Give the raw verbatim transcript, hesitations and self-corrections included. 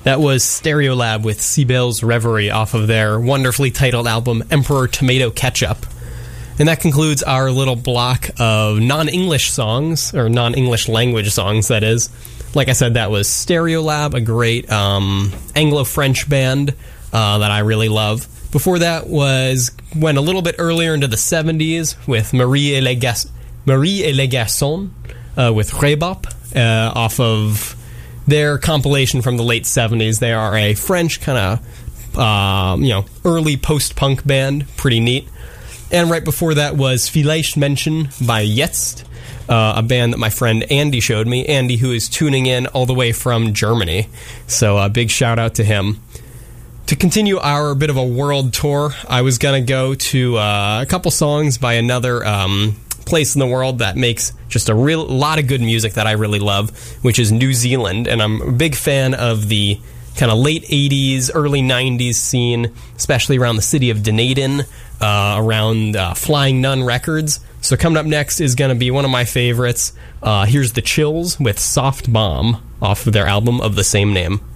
That was Stereolab with Sibel's Reverie off of their wonderfully titled album Emperor Tomato Ketchup. And that concludes our little block of non-English songs, or non-English language songs, that is. Like I said, that was Stereolab, a great um, Anglo-French band uh, that I really love. Before that was, went a little bit earlier into the seventies with Marie et les, Gas- Marie et les Garçons uh, with Rebop uh, off of their compilation from the late seventies. They are a French kind of, um, you know, early post-punk band. Pretty neat. And right before that was Vielleicht Menschen by Jetzt, uh, a band that my friend Andy showed me. Andy, who is tuning in all the way from Germany. So a big shout out to him. To continue our bit of a world tour, I was going to go to uh, a couple songs by another um, place in the world that makes just a real lot of good music that I really love, which is New Zealand. And I'm a big fan of the kind of late eighties, early nineties scene, especially around the city of Dunedin, uh, around uh, Flying Nun Records. So coming up next is going to be one of my favorites. Uh, here's The Chills with Soft Bomb off of their album of the same name.